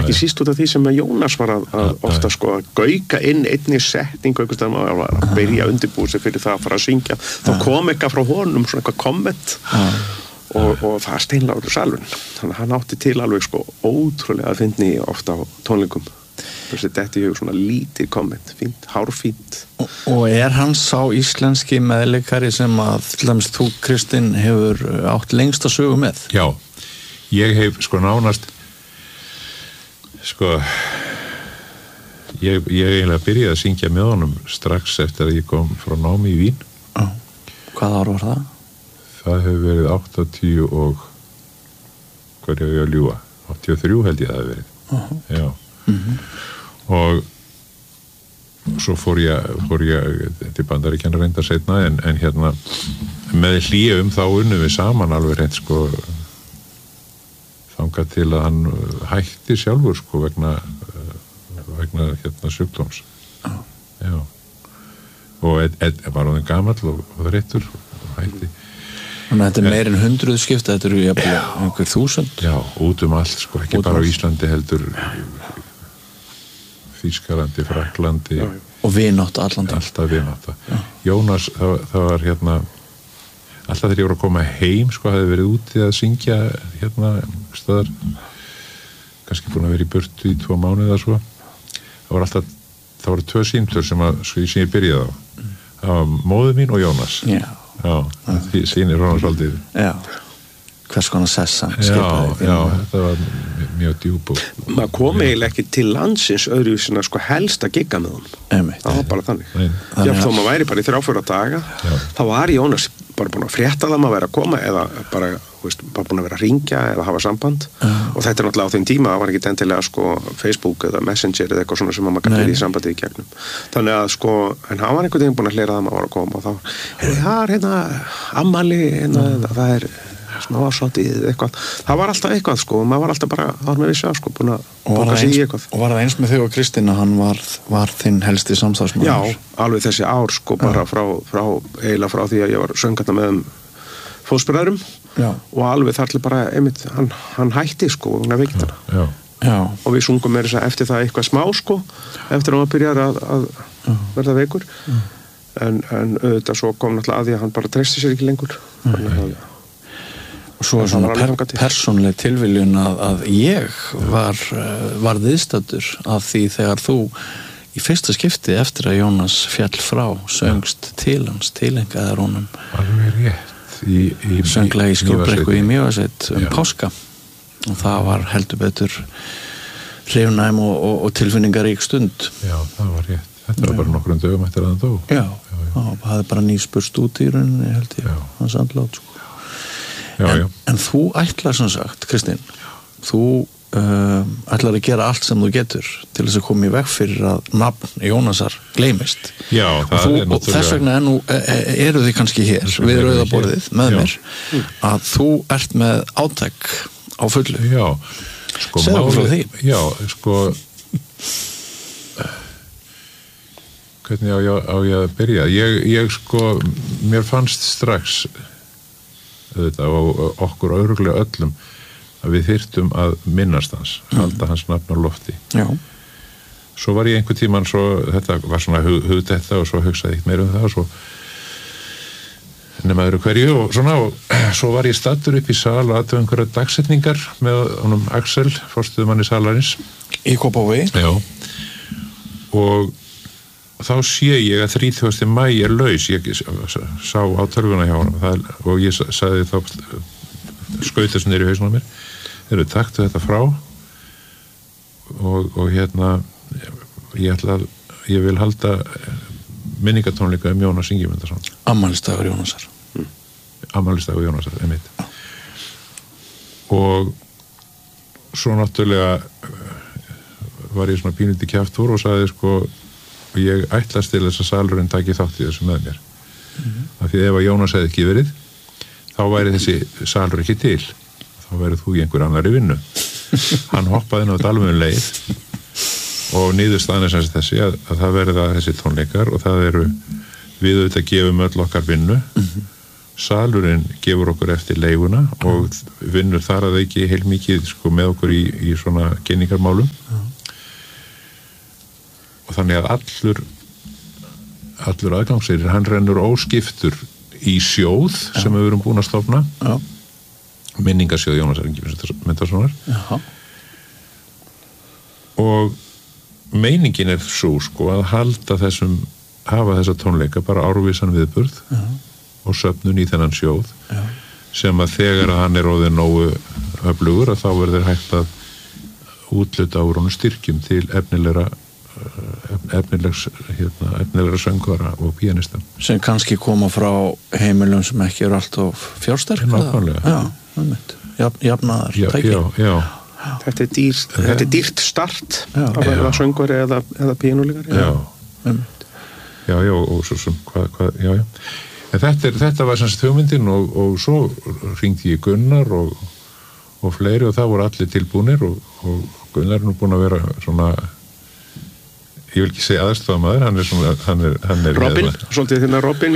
ekki síst út af því sem Jónas var að ofta sko að gauka inn einni setningu einhvers staðar að byrja að undirbúa sig fyrir það að fara að syngja, þá kom eitthvað frá honum svona eitthvað komment og það steinlaður salun, þannig að hann átti til alveg sko ótrúlega að finna í ofta á tónleikum. Þetta í hug svona lítið komment, fínt, hárfínt. Og hann sá íslenski meðleikari sem að til dæmis þú, Kristinn, hefur átt lengst að sögu með? Já, ég hef sko nánast sko ég eiginlega byrjaði að syngja með honum strax eftir að ég kom frá námi í Vín. Hvað ár var það? Það hefur verið 80 og hvað er ég að ljúga? 83 held ég það hefur verið. Já. Og svo fór ég til Bandaríkjanna reynda seinna en hérna með hlýjum þá unnum við saman alveg reynd sko þangað til að hann hætti sjálfur sko vegna hérna sjúkdóms. Já. Og var hann gamall og þreyttur og hætti. Þannig að þetta meir en 100 skipta, þetta eru einhver 1000. Já, út allt sko, ekki bara á Íslandi heldur Þýskalandi, Fraklandi og vinátta allandi. Alltaf vinátta. Jónas, það var hérna alltaf þegar ég var að koma heim sko, hafði verið úti að syngja hérna staðar, kannski búin að vera í burtu í 2 mánuði eða svo. Það voru 2 símtöl sem ég byrjaði á. Það var móðir mín og Jónas. Já, því sýnir Jónas aldrei. Já. Hvers konar sessa skipaði. Já, þetta var mjög djúp. Maður kom eiginlega ekki til landsins öðru sinna sko helst að gigga með honum. Það var bara þannig. Já, þó maður væri bara í 3-4 daga, þá var Jónas bara búin að frétta það maður væri að koma eða bara búin að vera að ringja eða hafa samband. Og þetta náttúrulega á þeim tíma, það var ekki endilega sko Facebook eða Messenger eða eitthvað svona sem maður gæti verið í sambandi í gegnum. Þannig að sko, en hann var einhvern veginn búin að hlera það maður var að koma og þá, það er hérna ammali, það er svona ásátið eitthvað. Það var alltaf eitthvað sko, maður var alltaf bara ár með vissi sko, búin að bóka sig í eitthvað. Og var það eins með þig og Kristinn að hann var þinn helsti samstarfsmaður? Já, alveg þessi ár sko, bara eiginlega frá því að ég var söngarna með fótsporaðurum og alveg þar til bara, einmitt, hann hætti sko, vegna veikindana. Já. Og við sungum með þess að eftir það eitthvað smá sko, eftir að maður byrjar að verða veikur. En auðvitað svo kom náttúrulega að því að hann bara treysti sér ekki lengur. Og svo svona persónleg tilviljun að ég var viðstaddur af því þegar þú í fyrsta skipti eftir að Jónas fjall frá söngst til hans, tilengaðar honum alveg rétt sönglega í Skjólbrekku í Mývatnssveit páska og það var heldur betur hrifnæm og tilfinningarík stund. Já, það var rétt. Þetta var bara nokkrum dögum eftir að hann dó. Já, það hafði bara nýspurst út í rauninni held ég, hans andlát sko. En þú ætlar sem sagt, Kristinn, þú ætlar að gera allt sem þú getur til þess að koma í veg fyrir að nafn Jónasar gleymist. Já, það er náttúrulega. Og þess vegna eru þið kannski hér við rauðaborðið með mér að þú ert með átak á fullu. Já, sko. Segðu okkur frá því. Já, sko hvernig á ég að byrja? Ég sko, mér fannst strax auðvitað og okkur örugglega öllum að við þyrftum að minnast hans, halda hans nafn á lofti. Já. Svo var ég einhver tímann þetta var svona hugdetta og svo hugsaði ég meira það og svo nema öðru hverju og svona og svo var ég staddur upp í sal og aðtöðu einhverja dagsetningar með honum Axel, forstöðumanni salarins. Í Kópavogi? Já. Og þá sé ég að 30. maí er laus, ég sá á tölvuna hjá honum og ég sagði þá skautast niður í hausnum á mér, taktu þetta frá og hérna ég vil halda minningatónleika Jónas Ingimundarson. Afmælisdagur Jónasar. Afmælisdagur Jónasar, einmitt. Og svo náttúrulega var ég svona pínulítið kjaftúr og sagði sko og ég ætlast til þess að salurinn taki þátt í þessu með mér. Af því ef að Jónas hefði ekki verið, þá væri þessi salur ekki til. Þá væri þú í einhver annari vinnu. Hann hoppaði inn á dalvegleið og niðurstaðan er sem þessi að það verða þessi tónleikar og það eru við auðvitað gefum öll okkar vinnu salurinn gefur okkur eftir leiguna og vinnur þar að ekki heilmikið sko með okkur í svona kynningarmálum og þannig að allur aðgangseyrir, hann rennur óskiptur í sjóð sem við erum búin að stofna minningarsjóð Jónasar Ingimundarsonar og meiningin svo sko að hafa þessa tónleika bara árvisan viðburð og söfnun í þennan sjóð sem að þegar að hann orðinn nógu öflugur að þá verður hægt að útluta úr honum styrkjum til efnilegra söngvara og píanista sem kannski koma frá heimilum sem ekki eru alltof fjársterk jafnaðar þetta er dýrt start að verða söngvari eða píanuleikari og svo sem já en þetta var semst hugmyndin og svo hringdi ég Gunnar og fleiri og það voru allir tilbúnir og Gunnar er nú búin að vera svona ég vil ekki segja aðstofamaður, hann er Robin, svolítið þinnar Robin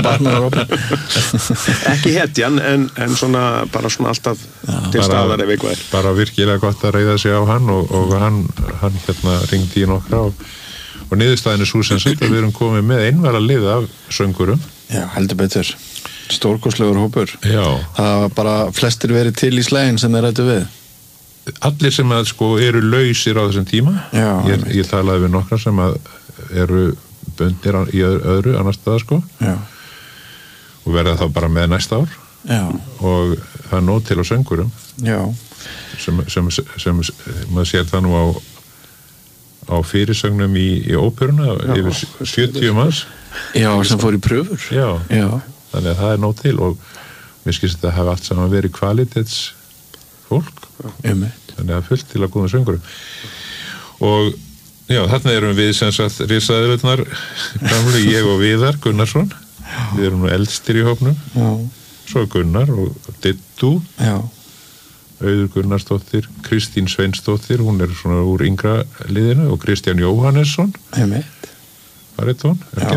ekki hetjan en svona, bara svona alltaf til staðar ef eitthvað bara virkilega gott að reiða sig á hann og hann ringdi í nokkra og niðurstaðin svo sem sagt að við erum komið með einvala lið af söngurum já, heldur betur, stórkostlegur hópur það var bara flestir verið til í slegin sem þeir rættu við allir sem að sko eru lausir á þessum tíma ég talaði við nokkra sem að eru bundnir í öðru annars staðar sko og verða þá bara með næsta ár og það er nóg til á söngurum sem maður sér það nú á fyrirsögnum í óperuna yfir 70 manns sem fór í pröfur þannig að það er nóg til og mér skilst þetta hafa allt saman verið kvalitets fólk þannig að fullt til að góða söngurum og þarna erum við sem sagt risaðurnar gamlu, ég og Viðar Gunnarsson við erum nú eldstir í hópnum svo Gunnar og Dittu Auður Gunnarsdóttir Kristín Sveinsdóttir, hún er svona úr yngra liðinu og Kristján Jóhannesson baritón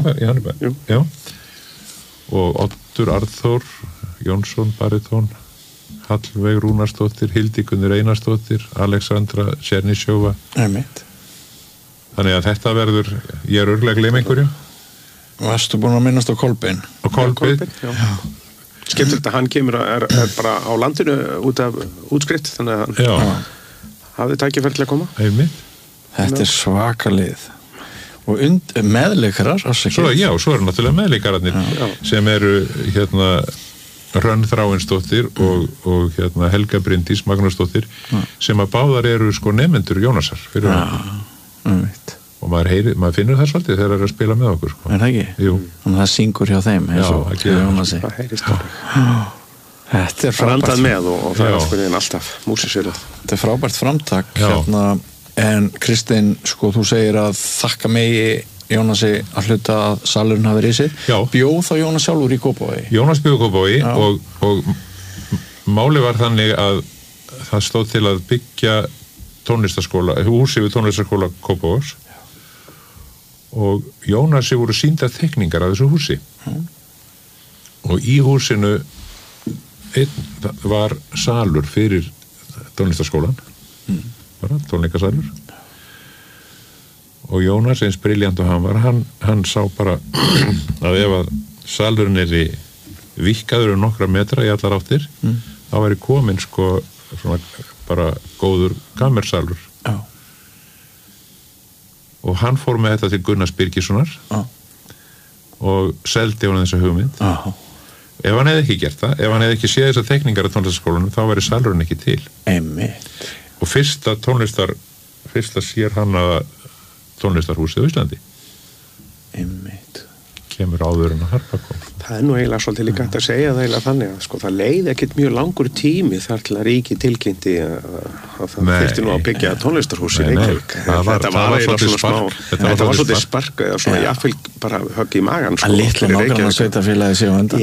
og Oddur Arnþór Jónsson baritón Hallveig Rúnarsdóttir, Hildigunnur Einarsdóttir, Alexandra Černíšová. Þannig að þetta verður, ég er örugglega að gleyma einhverjum. Varstu búin að minnast á Kolbeinn? Á Kolbeinn, já. Skemmtilegt að hann kemur er bara á landinu út af útskrift, þannig að hann hafði tækifæri til að koma. Einmitt. Þetta er svakalið. Og meðleikarar, svo eru náttúrulega meðleikararnir sem eru Hrönn Þráinsdóttir og Helga Bryndís Magnúsdóttir sem að báðar eru sko nemendur Jónasar fyrir og maður finnur það svolítið þegar það er að spila með okkur sko. Er það ekki? Jú. Þannig að það syngur hjá þeim það heyrist þetta er frábært með og það er sko alltaf músisverð þetta er frábært framtak en Kristinn, sko þú segir að þakka megi Jónasi að hluta að salurinn hafi risið bjóð þá Jónas sjálfur í Kópavogi Jónas bjóð Kópavogi og máli var þannig að það stóð til að byggja húsi við tónlistarskóla Kópavógs og Jónasi voru sýndar teikningar af þessu húsi og í húsinu var salur fyrir tónlistarskólan bara tónleikasalur og Jónas eins briljant og hann var hann sá bara að ef að salurinn vikkaður nokkra metra í allar áttir þá væri komin sko svona bara góður kammersalur og hann fór með þetta til Gunnars Birgissonar og seldi hann þessa hugmynd ef hann hefði ekki gert það, ef hann hefði ekki séð þessar teikningar á tónlistarskólanum þá væri salurinn ekki til og fyrsta sér hann að tónlistarhúsið á Íslandi kemur áður en að Harpa kom það er nú eiginlega svolítið líka hægt að segja það eiginlega þannig að sko það leið ekkert mjög langur tími þar til að ríki tilkynnti að það þyrfti nú að byggja tónlistarhús í Reykjavík þetta var svolítið spark eða svona jafnvel bara högg í magan að litla nákvæmlega sveitafélagi séu undan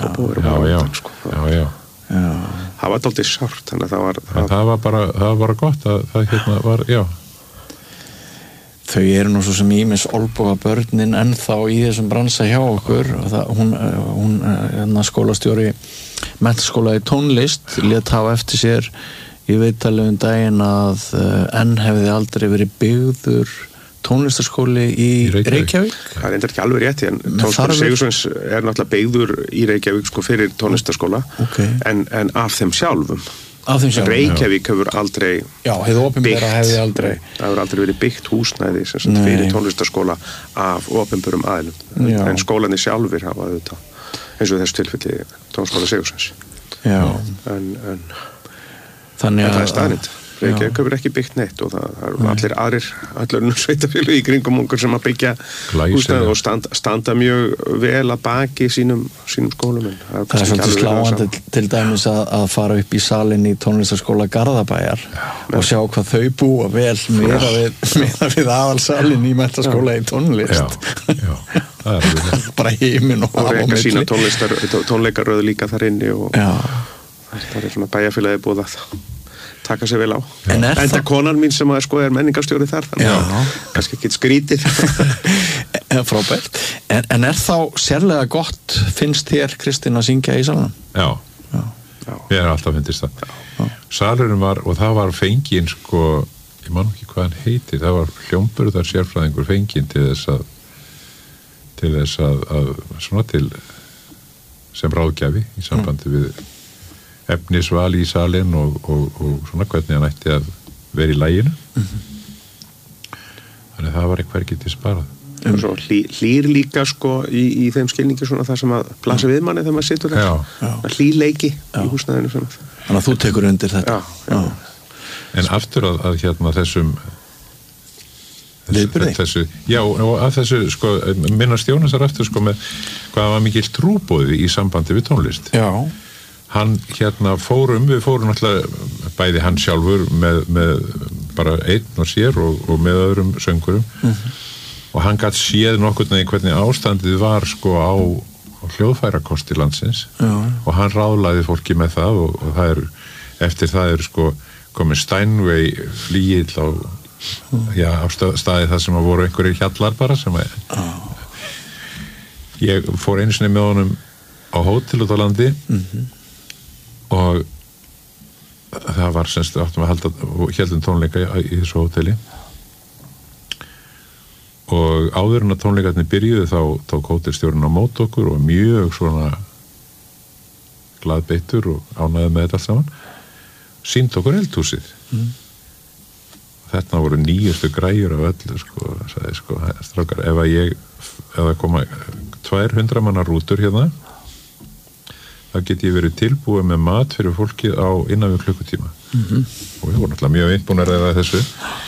það var dálítið sárt þannig að það var bara gott að það var þau eru nú svo sem ýmis olboga börnin ennþá í þessum bransa hjá okkur og hún skólastjóri menntaskóla í tónlist lét hafa eftir sér í viðtali daginn að enn hefði aldrei verið byggður tónlistarskóli í Reykjavík. Það er endur ekki alveg rétt en Tónskóli Sigursveins er náttúrulega byggður í Reykjavík sko fyrir tónlistarskóla en af þeim sjálfum. Reykjavík hefur aldrei hefði opinbera hefði aldrei það hefur aldrei verið byggt húsnæði fyrir tónlistarskóla af opinberum aðilum en skólanir sjálfir hafa þetta eins og þessu tilfelli Tónskóli Sigursveins en þannig það er staðnind Reykjavík hefur ekki byggt neitt og það er allir sveitafélög í kringum okkur sem að byggja húsnæði og standa mjög vel að baki sínum skólum. Það er svolítið sláandi til dæmis að fara upp í salin í tónlistarskóla Garðabæjar og sjá hvað þau búa vel meira við aðalsalin í menntaskóla í tónlist. Það er bara himinn og af og milli. Sína tónleikaröðu líka þar inni og það er svona bæjarfélagi búið að taka sig vel á. Enda konan mín sem er menningarstjóri þar þannig kannski ekki skrítið. Frábært. En þá sérlega gott finnst þér Kristinn að syngja í salnum? Já. Ég alltaf fyndist það. Salurinn var, og það var fenginn ég man ekki hvað hann heitir, það var hljómburðar sérfræðingur fenginn til þess að svona til sem ráðgjafi í sambandi við efnisval í salin og svona hvernig hann ætti að vera í laginu. Þannig það var eitthvað ekki til sparað. Og svo hlýr líka í þeim skilningi svona það sem að blasa við manni þegar maður situr þar. Hlýleiki í húsnæðinu svona. Þannig að þú tekur undir þetta. Já. En aftur að þessum viðburði. Og að þessu minnast Jónasar aftur með hvað var mikil trúboði í sambandi við tónlist. Já. Hann við fórum náttúrulega bæði hann sjálfur með bara einn og sér og með öðrum söngurum og hann gat séð nokkurn veginn hvernig ástandið var á hljóðfærakosti landsins og hann ráðlagði fólki með það og það er, eftir það er komið Steinway flíill á staði það sem voru einhverjir hjallar bara sem ég fór einu sinni með honum á hótel út á landi og það var semst áttum að heldum tónleika í þessu hóteli og áður en að tónleikarnir byrjuðu þá tók hótelstjórinn á mót okkur og mjög svona glaðbeittur og ánægði með þetta allt saman sýnt okkur eldhúsið þetta voru nýjustu græjur af öllu sagði strákar ef það koma 200 manna rútur hérna þá get ég verið tilbúið með mat fyrir fólkið á innan við klukkutíma og við vorum náttúrulega mjög innbúnar eða þessu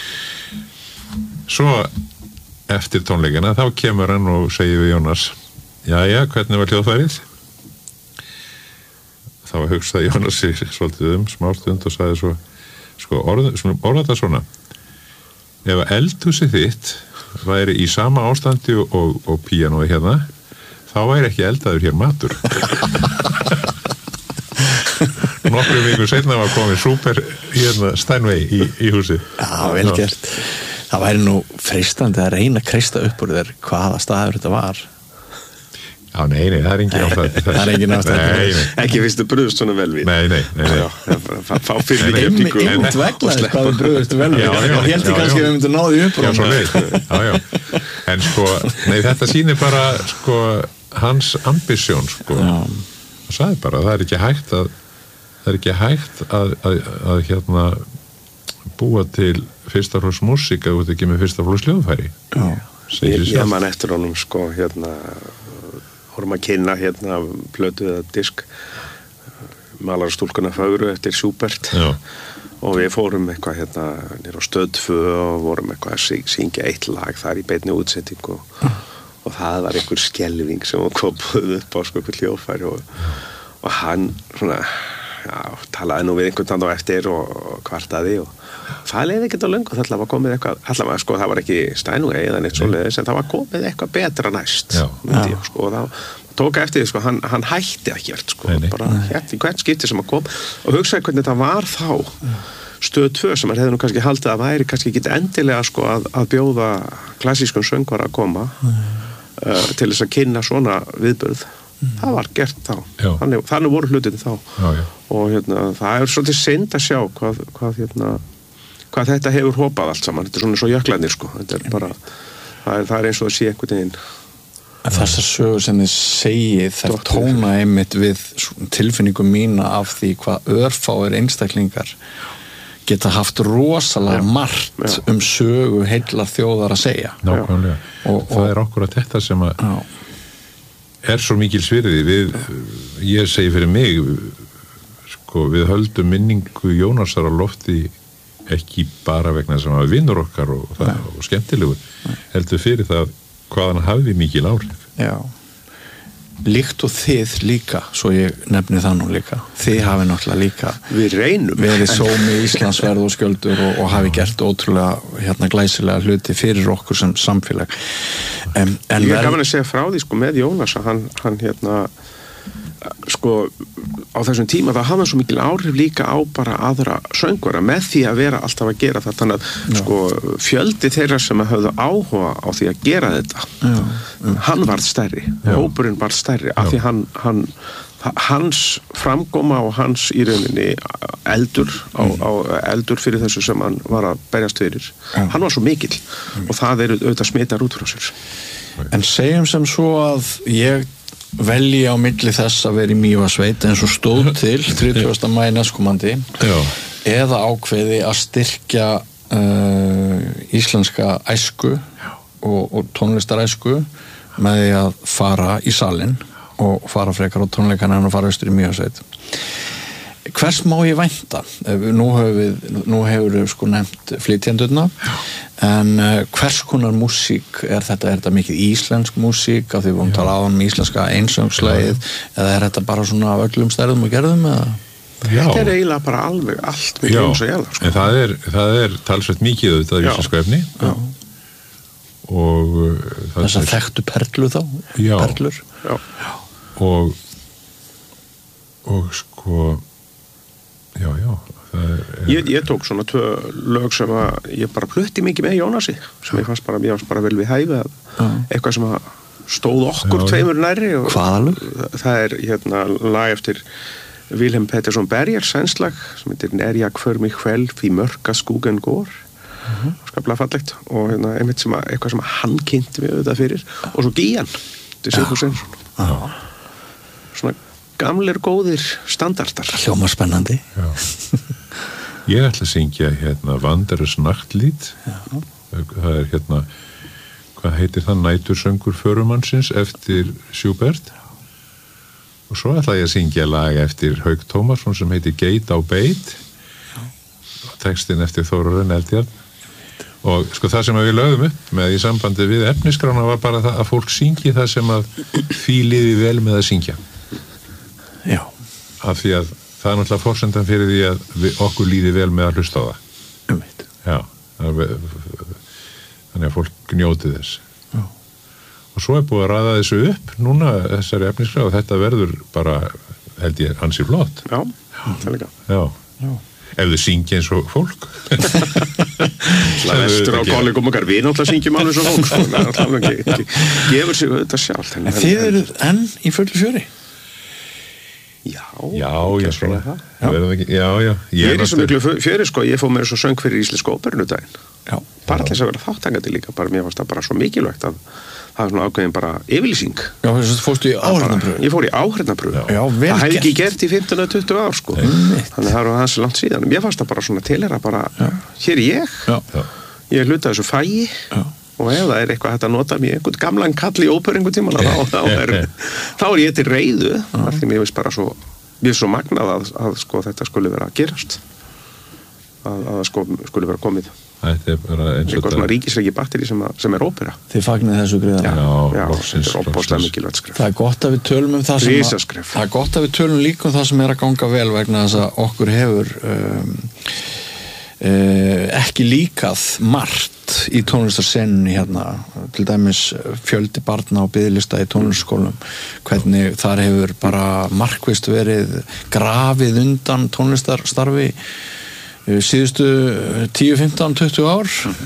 svo eftir tónleikina þá kemur hann og segir við Jónas jæja, hvernig var hljóðfærið? Þá hugsaði Jónas sig svolítið smástund og sagði orða þetta svona ef eldhúsið þitt væri í sama ástandi og píanói hérna þá væri ekki eldaður hér matur nokkru vikur seinna var komið super Steinway í húsi. Já, vel gert. Það væri nú freistandi að reyna að kreista upp úr þér hvaða staður þetta var. Já, nei, það er engin ástæð. Það er engin ástæð. Ekki finnst þú brugðust svona vel við. Nei. Fá fyrir gefningu. Einmitt veglaðist hvað þú brugðust vel við. Það held ég kannski að við myndum náði upp. Já, svo leið. Já. En þetta sýnir bara hans ambisjón það sagði bara það er ekki hægt að búa til fyrsta flokks músík að þú ert ekki með fyrsta flokks hljóðfæri. Ég man eftir honum vorum að kynna plötu eða disk Malarastúlkuna fögru eftir Schubert og við fórum eitthvað nýr á Stöð 2 og vorum eitthvað að syngja eitt lag þar í beinni útsettingu og það var einhver skelving sem kom upp á einhver hljóðfæri og hann talaði nú við einhvern þann á eftir og kvartaði og það leiði ekkert á löngu það var komið eitthvað, allavega það var ekki Steinway eða neitt svoleiðis en það var komið eitthvað betra næst og þá tók eftir því hann hætti ekkert bara í hvern skipti sem að kom og hugsaði hvernig þetta var þá Stöð 2 sem hefði nú kannski haldið að væri kannski ekki endilega sko að bjóða klassískum söngvara að koma til þess að kynna svona viðburð. Það var gert þá. Þannig voru hlutin þá. Og það svolítið synd að sjá hvað þetta hefur hopað allt saman. Þetta svona svo jöklarnir sko. Þetta bara, það eins og það sé einhvern veginn. Þessar sögur sem þið segið þær tóna einmitt við tilfinningum mína af því hvað örfáir einstaklingar geta haft rosalega margt sögu heillar þjóðar að segja. Nákvæmlega. Og það akkurat þetta sem að svo mikil svirði. Ég segi fyrir mig, sko, við höldum minningu Jónasar á lofti ekki bara vegna sem að vinnur okkar og skemmtilegur, heldur fyrir það hvað hann hafði mikil áhrif. Já. Líkt og þið líka, svo ég nefni það nú líka. Þið hafi náttúrulega líka við reynum verið sómi Íslandsverð og skjöldur og hafi gert ótrúlega glæsilega hluti fyrir okkur sem samfélag. En ég er gaman að segja frá því sko með Jónas að hann sko á þessum tíma það hafði hann svo mikil áhrif líka á bara aðra söngvara með því að vera alltaf að gera það, þannig að sko fjöldi þeirra sem höfðu áhuga á því að gera þetta hann varð stærri, hópurinn varð stærri af því hans framkoma og hans í rauninni eldur fyrir þessu sem hann var að berjast fyrir, hann var svo mikill og það auðvitað smitar út frá sér. En segjum sem svo að ég velji á milli þess að vera í Mývatnssveit eins og stóð til 30. maí næstkomandi eða ákveði að styrkja íslenska æsku og tónlistaræsku með því að fara í salinn og fara frekar á tónleikana en að fara austur í Mývatnssveit. Hvers má ég vænta? Nú hefur við sko nefnt flytjendurna en hvers konar músík er þetta? Er þetta mikið íslensk músík af því við vorum talað um íslenska einsöngslegið eða er þetta bara svona af öllum stærðum og gerðum eða? Þetta er eiginlega bara alveg allt með eins og jæla sko. En það er talsvert mikið auðvitað íslensku efni og þess að þekktu perlu þá? Perlur? Og sko ég tók svona 2 lög sem að ég bara flutti mikið með Jónasi sem ég fannst bara vel við hæfi eitthvað sem að stóð okkur tveimur nærri og hvaða lög? Það er lag eftir Wilhelm Pettersson Berger sænslag sem heitir När jag för mig själv i mörka skogen går skaplega fallegt og einmitt sem að eitthvað sem að hann kynnti mig auðvitað fyrir og svo Gían til Sigfús Sveinsson svona gamlir góðir standardar. Hljómar spennandi. Ég ætla að syngja Wanderers Nachtlied. Það er hvað heitir það? Nætursöngur förumannsins eftir Schubert. Og svo ætla ég að syngja lag eftir Hauk Tómasson sem heitir Geit á beit. Textin eftir Þórarinn Eldjárn. Og sko það sem við lögðum upp með í sambandi við efniskrána var bara það að fólk syngi það sem að því liði vel með að syngja. Já. Af því að það er náttúrulega forsendan fyrir því að okkur líði vel með að hlusta á það. Já. Þannig að fólk njóti þess. Já. Og svo er búið að ræða þessu upp núna þessari efniskrá og þetta verður bara held ég ansi flott. Já, það líka. Já. Ef þau syngja eins og fólk. Vestur á kollegum okkar við náttúrulega syngjum alveg svo fólk sko. Það gefur sig auðvitað sjálf. En þið eruð enn í fullu fjöri? Já, svona. Ég er í svo miklu fjöri sko, ég fóð mér svo söng fyrir Íslensku óperunudaginn. Bara til þess að vera þátttakandi líka, bara mér fannst það bara svo mikilvægt að það var svona ákveðin bara yfirlýsing. Já, þess að fórstu í áheyrnarpröfu? Ég fór í áheyrnarpröfu. Já, vel gert. Það hef ekki gert í 15-20 ár sko. Þannig það var hans langt síðan. Mér fannst það bara svona tilheyra bara, hér er ég. Ég hluta þessu fæi. Og ef það er eitthvað hægt að nota mér einhvern gamlan kall í óperu einhvern tímann þá er ég til reiðu af því mér finnst bara svo magnað að sko þetta skulle vera að gerast að sko skulle vera komið eitthvað svona ríkisreiki batteri sem er ópera. Þið fagnið þessu greiðan? Já, þetta er opbóðslega mikilvægt skref. Það er gott að við tölum um það það er gott að við tölum líka um það sem er að ganga vel vegna þess að okkur hefur ekki líkað margt í tónlistarsenunni hérna, til dæmis fjöldi barna og biðlista í tónlistarskólum, hvernig þar hefur bara markvisst verið grafið undan tónlistarstarfi síðustu 10, 15, 20 ár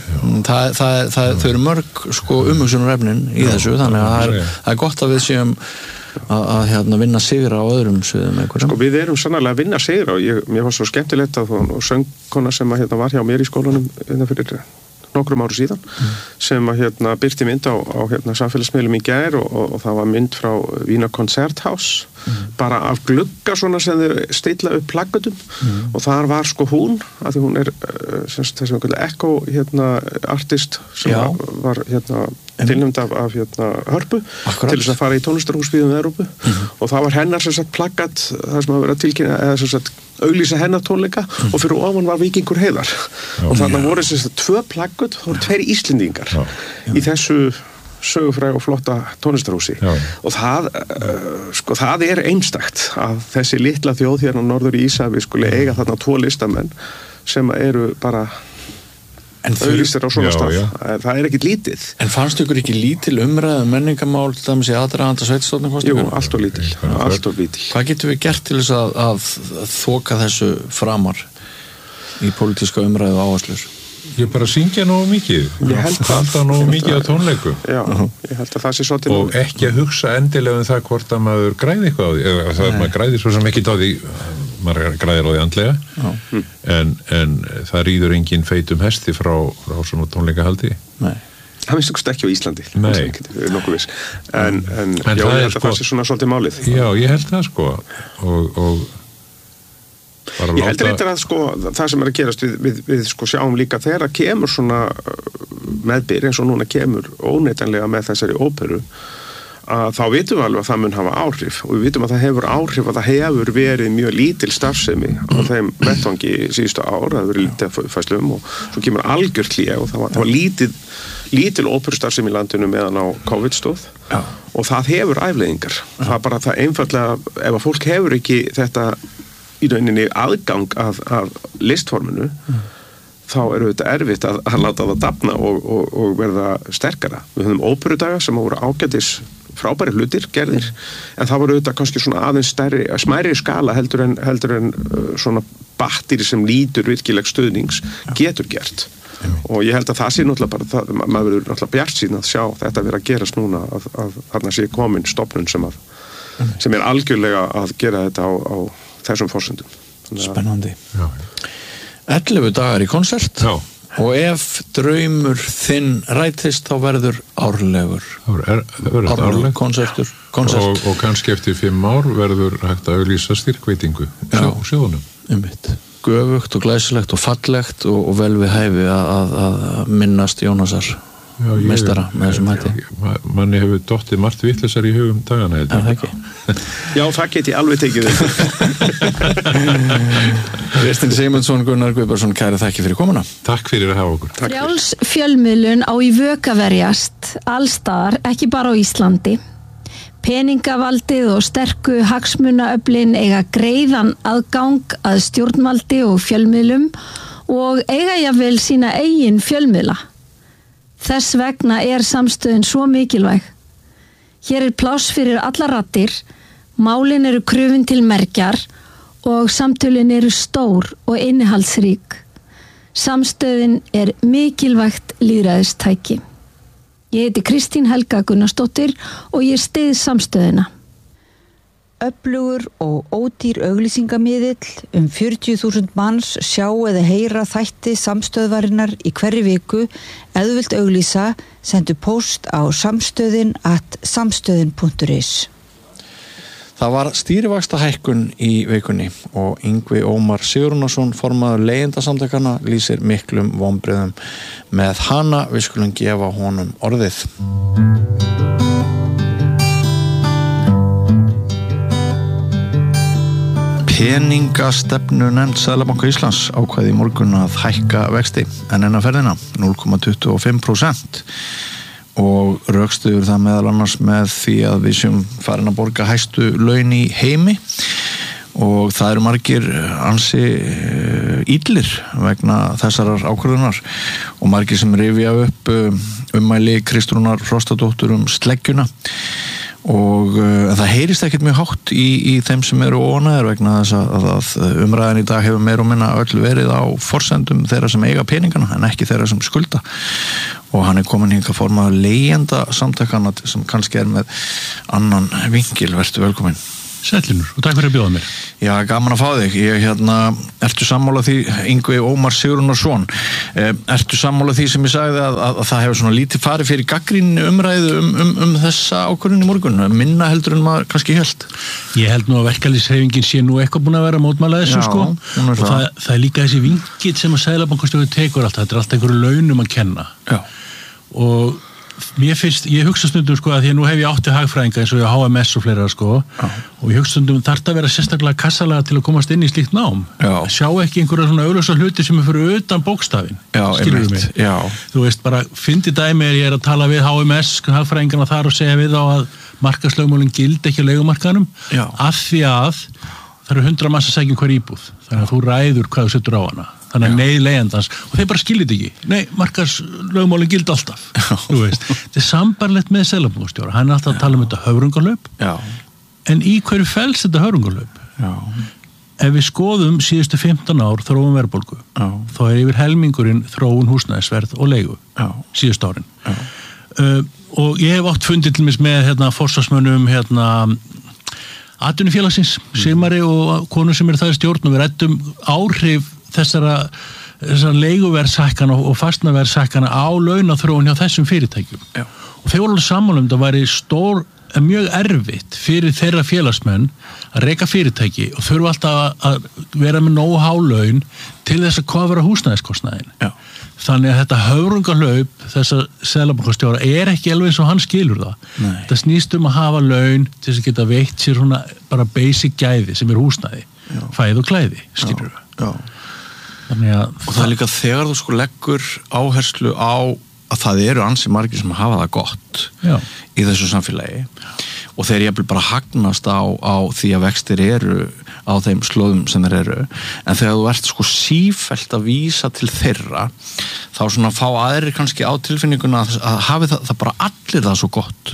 þau eru mörg sko umhugsunarefnin í þessu, þannig að það er gott að við séum að vinna sigra á öðrum sviðum einhverjum. Sko við erum sannarlega að vinna sigra og mér var svo skemmtilegt að og söngkona sem að var hjá mér í skólanum fyrir nokkrum árum síðan sem að birti mynd á samfélagsmiðlum í gær og það var mynd frá Wiener Konzerthaus bara af glugga svona sem þau stilla upp plaggutum og þar var sko hún, að því hún er þessum ekko artist sem var tilnæmd af Hörpu til þess að fara í tónlistarhúsvíðum í Evrópu og það var hennar plaggat það sem að vera tilkynna eða auglýsa hennar tónleika og fyrir ofan var Víkingur Heiðar og þannig voru 2 plaggut, það voru 2 Íslendingar í þessu sögufræg og flotta tónlistarhúsi og það er einstakt að þessi litla þjóð hérna á norður Íshafi skuli eiga þarna 2 listamenn sem eru bara auglýstir á svona stað. Það er ekkit lítið. En fannst ykkur ekki lítil umræða menningamál til dæmis í aðdraganda sveitarstjórnarkosninga? Jú, allt of lítil. Hvað getum við gert til þess að þoka þessu framar í pólitíska umræðu áherslur? Ég bara syngja nógu mikið. Ég held það. Alltaf nógu mikið á tónleikum. Já, ég held að það sé svolítið og ekki að hugsa endilega það hvort að maður græði eitthvað á því, eða það maður græði svo sem ekki á því, maður græðir á því andlega, en það rýður engin feitum hesti frá svona tónleikahaldi. Nei. Það finnst ekki á Íslandi. Nei. Nokkuð viss. En já, ég held að það sé svona svolítið málið. Já, ég held það sko og ég heldur eitthvað að sko það sem er að gerast við sko sjáum líka þegar kemur svona meðbyr eins og núna kemur óneitanlega með þessari óperu að þá vitum við alveg að það mun hafa áhrif og við vitum að það hefur áhrif að það hefur verið mjög lítil starfsemi á þeim vettvangi síðustu ár, það hefur verið lítið fæslum og svo kemur algjört hlé og það var lítil óperustarfsemi í landinu meðan á COVID stóð og það hefur afleiðingar. Það er bara það einfaldlega ef að fólk hefur ekki þetta í rauninni aðgang af listforminu þá er þetta erfitt að láta það dafna og verða sterkara. Við höfum óperudaga sem voru ágætis frábæri hlutir gerðir en það voru auðvitað kannski svona aðeins smærri skala heldur en svona batteri sem lítur virkileg stuðnings getur gert og ég held að það sé náttúrulega bara maður verður náttúrulega bjartsýn að sjá þetta vera að gerast núna að þarna sé komin stofnun sem er algjörlega að gera þetta á þessum forsendum. Spennandi. 11 dagar í konsert og ef draumur þinn rætist þá verður árlegur konsertur og kannski eftir 5 ár verður hægt að auglýsa styrkveitingu sjóðunum. Göfugt og glæsilegt og fallegt og vel við hæfi að minnast Jónasar meistara með þessum hætti. Manni hefur dottið margt vitleysar í hugum dagana ekki. Já, það get ég alveg tekið Kristinn Sigmundsson, Gunnar Guðbjörnsson, kæri þakki fyrir komuna. Takk fyrir að hafa okkur. Frjáls fjölmiðlun á í vök að verjast allstaðar, ekki bara á Íslandi. Peningavaldið og sterku hagsmunaöflin eiga greiðan aðgang að stjórnvaldi og fjölmiðlum og eiga jafnvel sína eigin fjölmiðla. Þess vegna er samstöðin svo mikilvæg. Hér er pláss fyrir allar raddir, málin eru krufin til mergjar og samtölin eru stór og innihaldsrík. Samstöðin er mikilvægt lýðræðistæki. Ég heiti Kristín Helga Gunnarsdóttir og ég styð samstöðina. Öflugur og ódýr auglýsingamiðill 40.000 manns sjá eða heyra þætti samstöðvarinnar í hverri viku. Ef þú vilt auglýsa, sendu post á samstöðin@samstöðin.is. Það var stýrivaxtahækkun í vikunni og Yngvi Ómar Sigurðarson, formaður leigjendasamtakanna, lýsir miklum vonbrigðum með hana. Við skulum gefa honum orðið. Peningastefnunefnd Seðlabanka Íslands ákvað í morgun að hækka vexti en ferðina 0,25% og rökstuður það meðal annars með því að við séum farin að borga hæstu laun í heimi og það eru margir ansi illir vegna þessarar ákvörðunar og margir sem rifja upp ummæli Kristrúnar Frostadóttur sleggjuna og það heyrist ekkert mjög hátt í þeim sem eru óánægðir vegna þess að umræðan í dag hefur meira og minna öll verið á forsendum þeirra sem eiga peningana en ekki þeirra sem skulda og hann komin hingað formaður leigjenda samtakana sem kannski með annan vinkil, vertu velkomin. Sællunur og takk fyrir að bjóða mér. Já, gaman að fá þig. Ertu sammála því, Yngvi Ómar Sigurðarson, ertu sammála því sem ég sagði að það hefur svona lítið farið fyrir gagnrýni umræðu þessa ákvörðun í morgun, minna heldur en maður kannski hélt? Ég held nú að verkalýðshreyfingin sé nú eitthvað búin að vera að mótmæla þessu sko og það er líka þessi vinkill sem að Seðlabankastjóri tekur alltaf, þetta er alltaf einhverju launum að kenna. Já. Og ég hugsa stundum sko að því að nú hef ég átti hagfræðinga eins og ég á HMS og fleira sko og ég hugsa stundum þarf það að vera sérstaklega kassalega til að komast inn í slíkt nám sjá ekki einhverja svona augljósa hluti sem er fyrir utan bókstafinn skilurðu mig, þú veist bara fyndi dæmi ég er að tala við HMS hagfræðingarna þar og segja við á að markaðslögmálin gild ekki á leigumarkaðnum af því að það eru 100 manns að segja hver íbúð þannig að þú ræður hvað þú setur á hana þannig að nei leigjandans og þeir bara skiljið ekki nei, markaðslögmálin gild alltaf þú veist, þetta er sambarlegt með Seðlabankastjóra, hann er alltaf að tala um þetta höfrungarhlaup en í hverju felst þetta höfrungarhlaup? Ef við skoðum síðustu 15 ár þróun verðbólgu þá er yfir helmingurinn þróun húsnæðisverð og leigu síðustu árin og ég hef átt fundið til mis með forsvarsmönnum atvinnufélagsins Sigmari og konur sem eru það í stjórn og við ræddum áhrif þessara leiguverðshækkana og fastnaverðshækkana á launaþróun hjá þessum fyrirtækjum og þeir voru sammála það væri mjög erfitt fyrir þeirra félagsmenn að reka fyrirtæki og þurfa alltaf að vera með nógu há laun til þess að kofra húsnæðiskostnaðin þannig að þetta höfrungarhlaup þessa Seðlabankastjóra er ekki alveg eins og hann skilur það þetta snýst að hafa laun til þess að geta veitt sér svona bara basic gæði sem er húsnæði fæð og klæði skilur við og það er líka þegar þú sko leggur áherslu á að það eru ansi margir sem hafa það gott í þessu samfélagi og þeir jafnvel bara hagnast á því að vextir eru á þeim slóðum sem þeir eru en þegar þú ert sko sífellt að vísa til þeirra þá svona fá aðrir kannski á tilfinninguna að hafi það bara allir það svo gott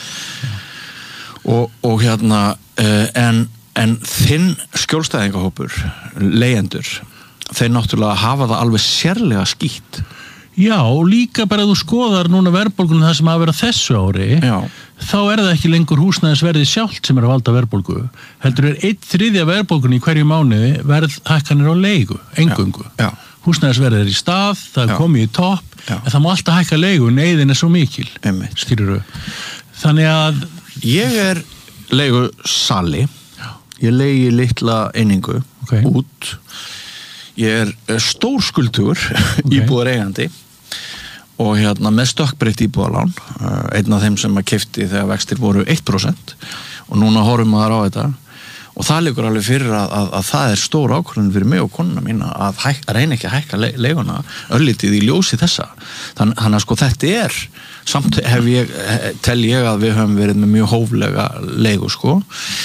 og en þinn skjólstæðingahópur leigjendur þeir náttúrulega hafa það alveg sérlega skítt. Já, og líka bara að þú skoðar núna verðbólgunum það sem hafa verið þessu ári þá er það ekki lengur húsnæðisverðið sjálft sem er að valda verðbólgu heldur 1/3 verðbólgun í hverju mánuði verðhækkanir á leigu, eingöngu húsnæðisverðið er í stað, það er komið í topp en það má alltaf hækka leigu, neyðin er svo mikil skilurðu þannig að ég er leigusali ég leigi litla einingu út ég er stór skuldugur íbúðar eigandi og með stökkbreytt íbúðarlán einn af þeim sem að keypti þegar vextir voru 1% og núna horfum maður á þetta og það liggur alveg fyrir að það er stór ákvörðun fyrir mig og konuna mína að reyna ekki að hækka leiguna örlítið í ljósi þessa þannig að sko þetta er samt tel ég að við höfum verið með mjög hóflega leigu sko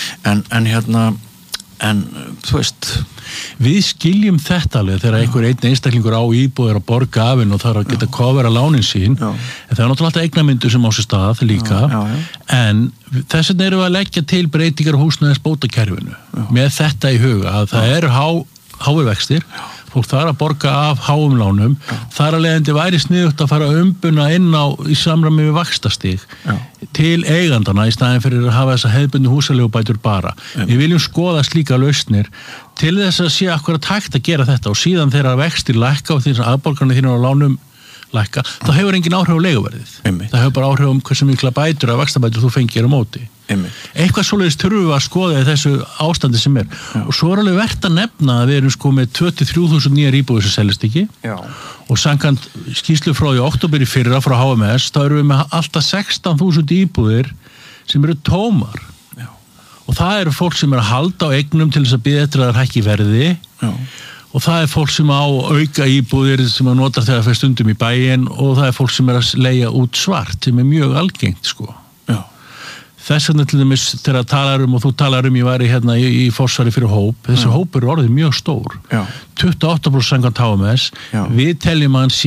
en þú veist við skiljum þetta alveg þegar einhver einn einstaklingur á íbúð er að borga af henn og þarf að geta kofera lánin sín en það er náttúrulega alltaf eignamyndu sem á sér stað líka en þess vegna erum við að leggja til breytingar á húsnæðisbótakerfinu með þetta í huga að það eru háir vextir fólk þarf að borga af háum lánum þar að leiðandi væri sniðugt að fara umbuna inn í samræmi við vaxtastig til eigandana í staðin fyrir að hafa þessa hefðbundnu húsaleigubætur bara við viljum skoða slíka lausnir til þess að sé akkurat hægt að gera þetta og síðan þegar vextir lækka og því að afborganir þínu á lánum lækka þá hefur engin áhrif á leiguverðið það hefur bara áhrif hversu mikla bætur að vaxtabætur þú fengir á móti eitthvað svoleiðis þurfum við að skoða í þessu ástandi sem er og svo er alveg verðt að nefna að við erum sko með 23.000 nýjar íbúðir sem seljast ekki og samkvæmt skýrslu frá í október í fyrra frá HMS þá erum við með alltaf 16.000 íbúðir sem eru tómar og það eru fólk sem er að halda á eignum til þess að bíða eftir að það hækki verði og það er fólk sem á auka íbúðir sem að nota þegar það fer stundum í bæinn og það er fólk sem er að leigja út svart sem er mjög algengt sko þess vegna til dæmis þegar talar og þú talar ég væri í forsvari fyrir hóp þessi hópur er orðið mjög stór 28% samkvæmt HMS við teljum að hann sé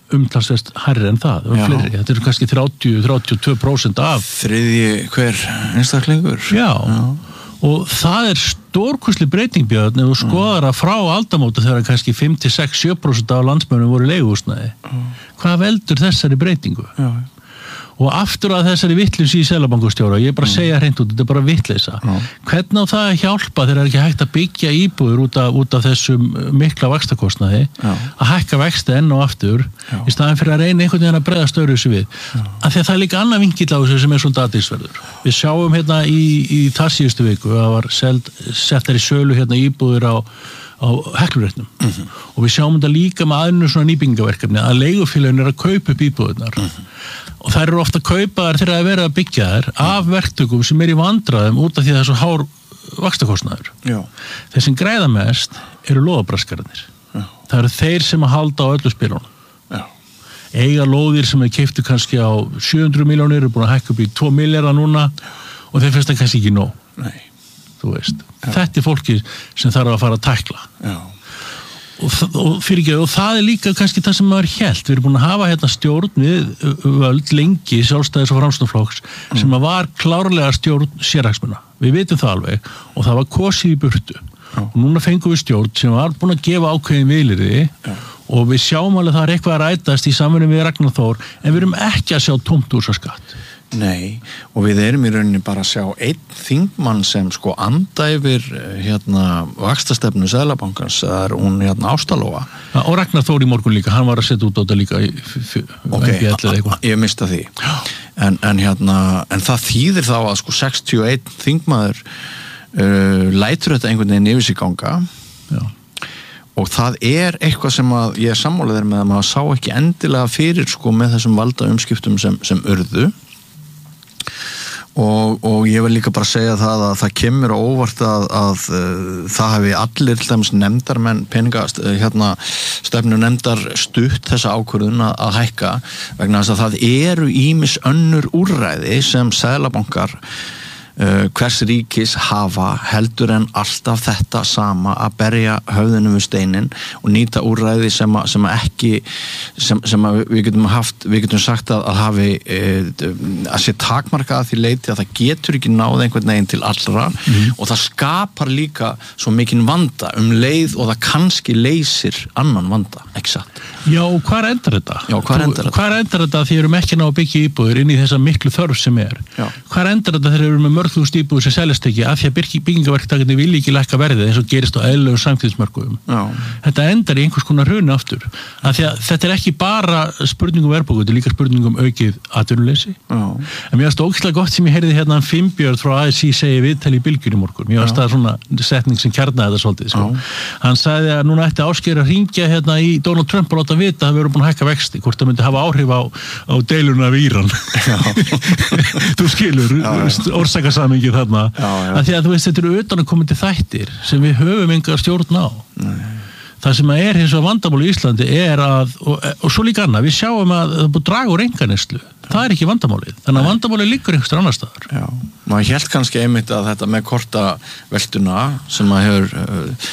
umtalsvert hærri en það fleiri. Þetta kannski 30-32% af þriðji hver einstaklingur. Já. Og það stórkostleg breyting, Björn, ef þú skoðar að frá aldamóta þegar kannski 5-6-7% af landsmönnum voru í leiguhúsnæði. Hvað veldur þessari breytingu? Já. Og aftur að þessari vitleysu í Seðlabankastjóra, ég bara segja hreint út, þetta bara vitleysa. Hvernig á það að hjálpa þegar ekki hægt að byggja íbúður út af þessum mikla vaxtakostnaði, að hækka vexti enn og aftur, í staðan fyrir að reyna einhvern veginn að bregðast öðru þessu við. Af því að það líka annað vinkill á þessu sem svolítið athyglisverður. Við sjáum hérna í þarsíðustu viku, það var settar í sölu hérna íbúður á Heklurétnum og við sjáum þetta líka með aðeinu svona nýbyggingaverkefni að leigufélögin að kaupa upp íbúðirnar og þær eru ofta að kaupa þær þegar það verið að byggja þær af verktökum sem í vandræðum út af því að það er svo hár vaxtakostnaður. Þeir sem græða mest eru lóðabraskararnir. Það eru þeir sem að halda á öllu spilunum. Eiga lóðir sem þeir keyptu kannski á 700 milljónir eru búin að hækka upp í 2 milljarða núna og þeir finnst það kannski ekki nóg. Nei. Þú veist. Þetta fólki sem þarf að fara að tækla. Já. Og það líka kannski það sem maður hélt. Við erum búin að hafa hérna stjórn við völd lengi Sjálfstæðis- og Framsóknarflokks sem var klárlega stjórn sérhagsmuna. Við vitum það alveg og það var kosið í burtu. Og núna fengum við stjórn sem var búin að gefa ákveðin vilyrði og við sjáum alveg það eitthvað að rætast í samvinnu við Ragnar Þór en við erum ekki að sjá tómt úr svo skatt. Nei, og við erum í rauninni bara að sjá einn þingmann sem anda yfir vaxtastefnu Seðlabankans, það er hún Ásta Lóa. Og Ragnar Þór í morgun líka, hann var að setja út á þetta líka ég mista því. En það þýðir þá að 61 þingmaður lætur þetta einhvern veginn yfir sig ganga. Já. Og það eitthvað sem að ég sammála þér með að maður sá ekki endilega fyrir með þessum valda umskiptum sem urðu. Og ég vil líka bara segja það að það kemur á óvart að það hafi allir til dæmis nefndarmenn stefnu nefndar stutt þessa ákvörðun að hækka vegna þess að það eru ýmis önnur úrræði sem seðlabankar hvers ríkis hafa heldur en alltaf þetta sama að berja höfðinu við steinin og nýta úrræði sem við getum sagt að hafi að sé takmarka að því leyti að það getur ekki náð einhvern veginn til allra og það skapar líka svo mikinn vanda leið og það kannski leysir annan vanda, ekki satt? Já, og hvar endar þetta? Hvar endar þetta því erum ekki ná að byggja íbúðir inn í þessa miklu þörf sem hvar endar þetta þegar erum með mörgþúsund íbúðir sem seljast ekki af því að byggingaverktakarnir vilja ekki lækka verðið eins og gerist á eðlilegum samtíðismörkuðum. Þetta endar í einhvers konar hruni aftur af því að þetta ekki bara spurningum verðbólgu, þetta líka spurningum aukið atvinnuleysi. En mér varst ógeðslega gott sem ég heyrði hérna Finnbjörn frá ASÍ segi viðtali í Bylgjunni í morgun. Mér varst það svona setning sem kjarnaði þetta svolítið. Hann sagði að núna ætti Ásgeir að hringja hérna í Donald Trump og láta vita að við erum búin að hækka vexti, hvort það myndi hafa áhrif á deiluna af Íran. Þú skilur orsakasamhengi þarna. Af því að þú veist, þetta eru utanaðkomandi þættir sem við höfum enga stjórn á. Það sem hins vegar vandamál í Íslandi og svo líka annað, við sjáum að það búið að draga úr einkaneyslu. Það ekki vandamálið. Þannig að vandamálið liggur einhverstaðar annar staðar. Já, maður hélt kannski einmitt að þetta með kortaveltuna sem maður hefur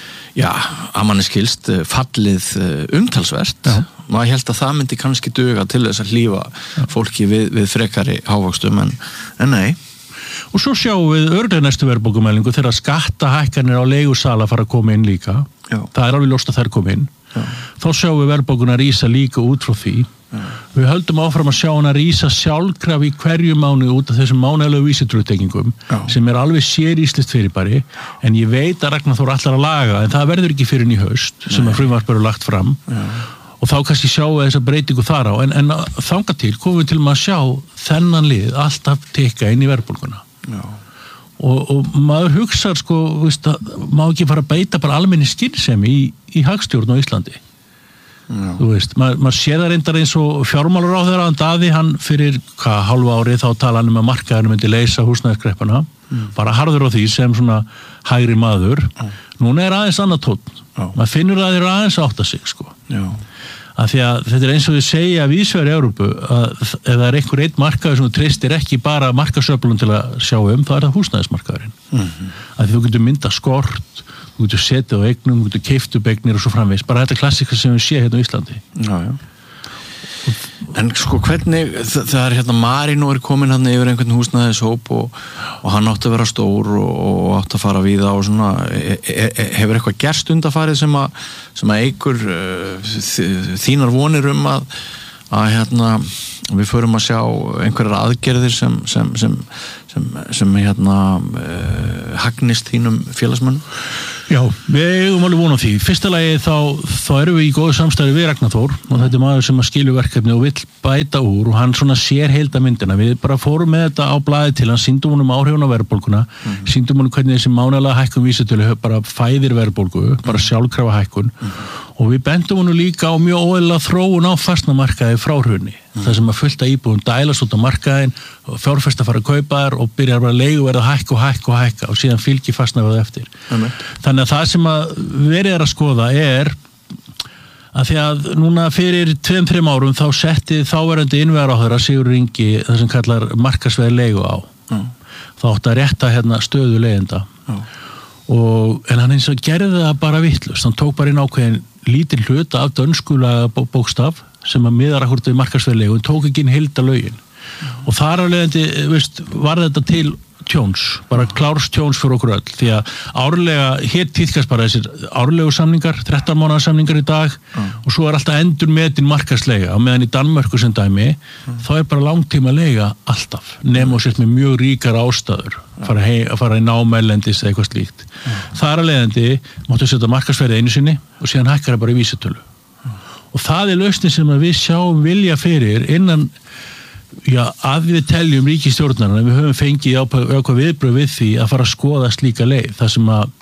að manni skilst fallið umtalsvert. Maður held að það myndi kannski duga til þess að hlífa fólki við frekari hávöxtum en nei. Og svo sjáum við örugglega næstu verðbólgumælingu þegar skattahækkanir á leigusala fara að koma inn líka. Það alveg ljóst að þær koma inn. Þá sjáum við verðbólguna rísa líka út frá því. Við höldum áfram að sjá hana rísa sjálfkrafa í hverju mánuði út af þessum mánaðalegu vísitölutryggingum sem alveg séríslenskt fyrirbæri en ég veit að Ragnar Þór ætlar að laga en það verður ekki fyrr en í haust sem að frumvarp eru lagt fram og þá kannski sjáum við þessa breytingu þar á en þangað til komum við til að sjá þennan lið alltaf tikka inn í verðbólguna og maður hugsar má ekki fara að beita bara almenni skynsemi í hagstjórn á Íslandi. Þú veist, maður sér það reyndar eins og fjármálaráðherra Daði, hann fyrir hálfu ári þá tala hann að markaðurinn myndi leysa húsnæðiskreppuna, bara harður á því sem svona hægri maður. Núna aðeins annað tónn. Maður finnur að þeir aðeins átta sig, Af því að þetta eins og þið segja vísvegar í Evrópu að ef það einhver einn markaður sem þú treystir ekki bara markasöflun til að sjá þá það húsnæðismarkaðurinn. Af því þú getur mynda skort, þú getur setið á eignum, þú getur keypt upp eignir og svo framvegis. Bara þetta klassika sem við sé hérna á Íslandi. En sko hvernig, það hérna Marino komin hann yfir einhvern húsnæðishóp og hann átti að vera stór og átti að fara víða og svona, hefur eitthvað gerst undanfarið sem að eigur þínar vonir að hérna við förum að sjá einhverjar aðgerðir sem hérna hagnist þínum félagsmönnum? Já, við eigum alveg von á því. Fyrsta lagi þá erum við í góðu samstarfi við Ragnar Þór og þetta maður sem að skilur verkefni og vill bæta úr og hann svona sér heildarmyndina. Við bara fórum með þetta á blaði til hann, sýndum honum áhrifun á verðbólguna, sýndum honum hvernig þessi mánaðarlega hækkun vísitölu bara fæðir verðbólgu, bara sjálfkrafa hækkun og við bendum honum líka á mjög óeðlilega þróun á fastnamarkaði frá hruni. Það sem að fullta íbúðum dælast út á markaðin og fjárfesta fara að kaupa þær og byrjar bara leiguverð að hækka og síðan fylgir fastnaverð eftir. Þannig að það sem að verið að skoða að því að núna fyrir 2-3 árum þá setti þáverandi innviðaráðherra Sigurður Ingi það sem kallar markaðsverð leigu á. Það átti að rétta hérna stöðu leigjenda. En hann eins og gerði það bara vitlaust. Hann tók bara inn ákveðin lítil hluta af dönskulega bókstaf sem að miðar akkurat við markaðsverðlegu og tók ekki inn heildarlögin og þar af leiðandi var þetta til tjóns, bara klárs tjóns fyrir okkur öll, því að árlega hér tíðkast bara þessir árlegu samningar 13 mánaða samningar í dag og svo alltaf endur metin markaðslega og meðan í Danmörku sem dæmi þá bara langtíma lega alltaf nema og sért með mjög ríkar ástæður að fara í námælendis eða eitthvað slíkt þar af leiðandi máttu setja markaðsverðið einu sinni og síðan hækkar það bara í vísitölu og það lausnin sem við sjáum vilja fyrir innan að við teljum ríkisstjórnarna við höfum fengið ákvað viðbrögð við því að fara að skoða slíka leið þar sem að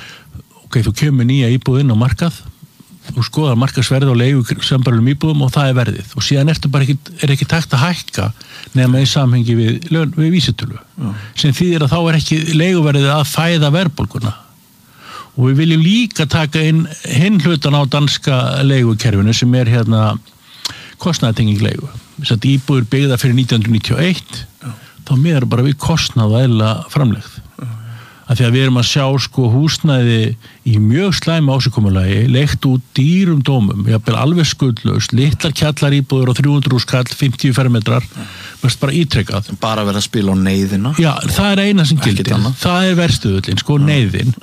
þú kemur nýja íbúð inn á markað þú skoðar markaðsverð og leigu sambærilegum íbúðum og það verðið og síðan er ekki takt að hækka nema í samhengi við vísitölu sem þýðir að þá ekki leiguverðið að fæða verðbólguna og við viljum líka taka inn hinn hlutan á danska leigukerfinu sem hérna kostnaðartenging leigu þess að íbúður byggða fyrir 1991 þá miðar bara við kostnað og eðla framlegð af því að við erum að sjá húsnæði í mjög slæmu ásigkomulagi leikt út dýrum dómum jafnvel alveg skuldlaust, litlar kjallar íbúður og 300 skall, 50 fermetrar bara ítrekkað. Bara verið að spila á neyðina? Já, það er eina sem gildir það er verstuðullin, neyðin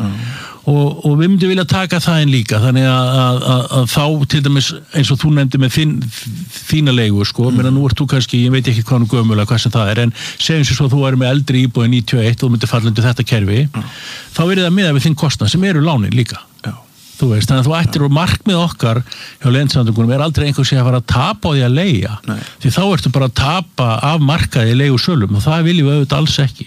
og við myndum vilja taka það inn líka þannig að þá til dæmis eins og þú nefndi með þína leigu menn að nú ert þú kannski, ég veit ekki hvað sem það er en segjum sér svo að þú er með eldri íbúið 91 og þú myndir falla undir þetta kerfi þá verið það miðað við þinn kostnað sem eru lánin líka þú veist, þannig að þú ættir og markmið okkar hjá Leigjendasamtökunum er aldrei einhver sem að fara að tapa á því að leigja því þá ertu bara að tapa af markaði leigusölum og það viljum við auðvitað alls ekki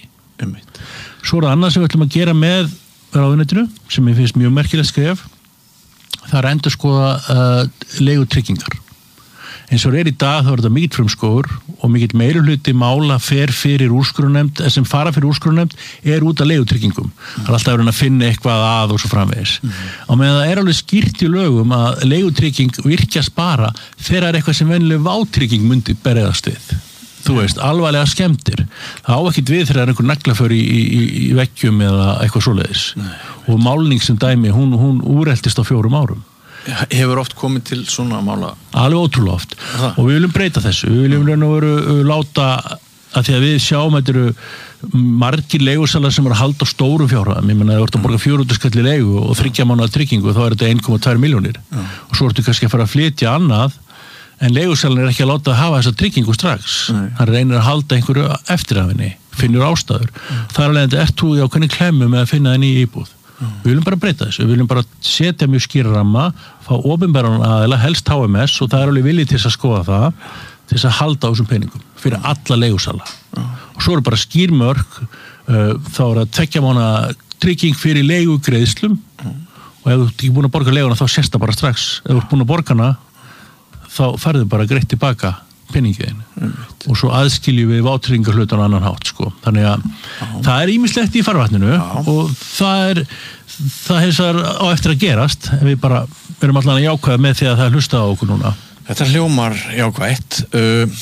svo er það annað sem við ætlum að gera með ráðuneytinu sem ég finnst mjög merkilegt skref það er endurskoða leigutryggingar eins og í dag þá er þetta mikill frumskógur og mikill meirihluti mála fer fyrir úrskurðarnefnd sem fara fyrir úrskurðarnefnd er út af leigutryggingum það er alltaf verið að finna eitthvað að og svo framvegis og meðan það er alveg skýrt í lögum að leigutrygging virkjast bara þegar er eitthvað sem venjuleg vátrygging myndi berjast við þú veist, alvarlega skemmtir það á ekkert við þegar það er einhver naglaför í vekkjum eða eitthvað svoleiðis og málning sem dæmi, hún úreltist á 4 árum Hefur oft komið til svona mála? Alveg ótrúlega oft og við viljum breyta þessu við viljum láta að því að við sjáum þetta eru margir leigusalar sem eru að halda á stórum fjárhæðum ég menna að þú ert að borga 400 skall í leigu og 3 mánaða tryggingu þá er þetta 1,2 milljónir og svo ertu kannski að fara að flytja annað en leigusalinn er ekki að láta að hafa þessa tryggingu strax hann reynir að halda einhverju eftir af henni finnur ástæður þar alveg ert þú í ákveðni klemmu með að finna þenni í íbúð við viljum bara breyta þessu, við viljum bara setja mjög skýra ramma, fá opinberan aðeila helst HMS og það er alveg viljið til að skoða það, til að halda á þessum peningum fyrir alla leigusala og svo er bara skýrmörk þá er að 2 mánaða trygging fyrir leigugreiðslum og ef þú ert ekki búin að borga leiguna þá sést það bara strax ef þú ert búin að borga hana þá ferðu bara greitt tilbaka peningin og svo aðskiljum við vátryggingarhlutan á annan hátt þannig að það er ýmislegt í farvatninu og það heilsar á eftir að gerast við bara erum allan að jákvæða með því að það hlusta á okkur núna Þetta hljómar jákvætt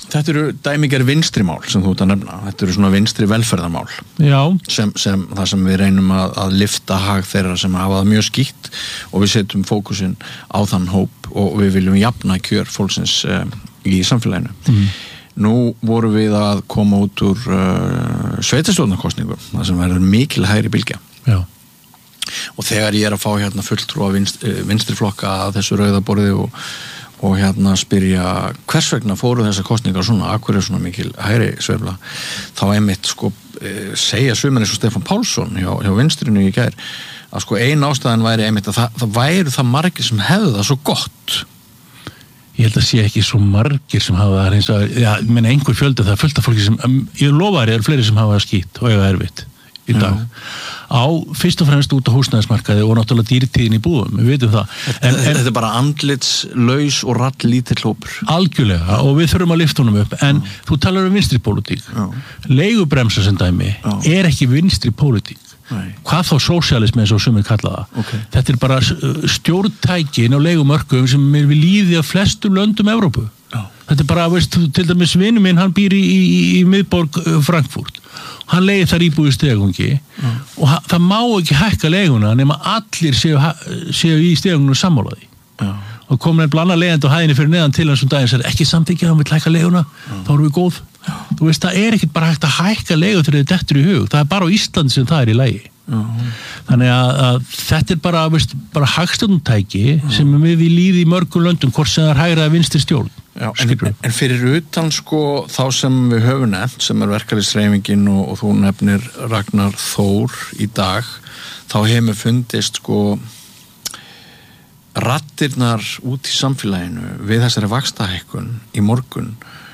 Þetta eru dæmiger vinstrimál sem þú ert að nefna. Þetta eru svona vinstri velferðarmál. Já. Það sem við reynum að lyfta hag þeirra sem hafa það mjög skýtt og við setjum fókusinn á þann hóp og við viljum jafna kjör fólksins í samfélaginu. Nú vorum við að koma út úr sveitarstjórnarkosningum, það sem verður mikil hægri bylgja. Já. Og þegar ég að fá hérna fulltrúa vinstriflokka að þessu rauðaborði og hérna spyrja hvers vegna fóru þessar kosningar svona, akkur svona mikil hægri sveifla, þá einmitt segja sumir eins og Stefán Pálsson hjá vinstrinu í gær að ein ástæðan væri einmitt að það væru það margir sem hefðu það svo gott. Ég held að sé ekki svo margir sem hafa það eins og, einhver fjöldi, það er fullt af fólki sem, ég lofa þér, eru fleiri sem hafa það skýtt og eiga erfitt í dag. Fyrst og fremst út á húsnæðismarkaði og náttúrulega dýrtíðin í búðum, við vitum það. Þetta er bara andlitslaus og lítill hópur. Algjörlega, og við þurfum að lyfta honum upp, en þú talar vinstri pólitík. Leigubremsa sem dæmi er ekki vinstri pólitík. Hvað þá sósíalismi eins og sumir kalla það. Okay. Þetta er bara stjórntækin á leigumörkuðum sem við líði af flestum löndum Evrópu. Þetta er bara, til dæmis vinur minn, hann býr í miðborg Frankfurt. Hann leigir þar íbúið stegungi og það má ekki hækka leiguna nema allir séu í stegunum sammálaði. Og kom nefnilega annar leigjandi á hæðinni fyrir neðan til hans daginn og sagði ekki samþykkja, hann vill hækka leiguna, þá erum við góð. Þú veist, það er ekkert bara hægt að hækka leigu þegar þetta dettur í hug. Það er bara á Íslandi sem það er í lagi. Þannig að þetta er bara hagstjórnartæki sem við líði í mörgum löndum hvort sem það er hægra að vinstri stjórn. En fyrir utan þá sem við höfum nefnt, sem er verkalýðshreyfingin og þú nefnir Ragnar Þór í dag, þá hefur fundist raddirnar út í samfélaginu við þessari vaxtahækkun í morgun